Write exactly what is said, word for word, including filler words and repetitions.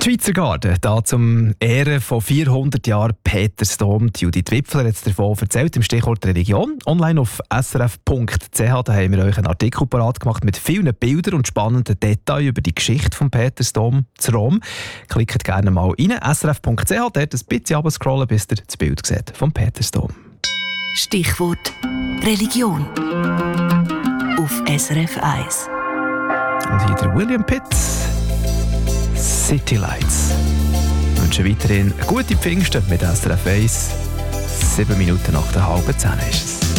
Schweizer Garten, da zum Ehren von vierhundert Jahren Petersdom. Judith Wipfler hat es davon erzählt, im Stichwort Religion. Online auf s r f punkt c h, da haben wir euch einen Artikel parat gemacht mit vielen Bildern und spannenden Details über die Geschichte von Petersdom zu Rom. Klickt gerne mal rein, s r f punkt c h, dort ein bisschen runterscrollen, bis ihr das Bild seht vom Petersdom. Stichwort Religion auf S R F eins. Und hier der William Pitt. City Lights. Ich wünsche weiterhin eine gute Pfingsten mit S R F eins. Sieben Minuten nach der halben Zehn ist es.